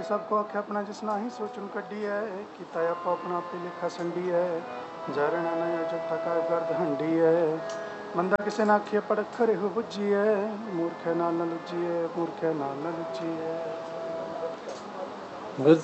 माड़ी सबको आखे अपना जिस ना ही सोचन कड्डी है किता आपा अपना आपे लिखा संडी है जारना नया जट्ठा का गर्द हंडी है मंदा किसे ना आखिए पड़क करे हो बुझी है मूर्खे नाल न लुझी है मूर्खे नाल न लुझी है।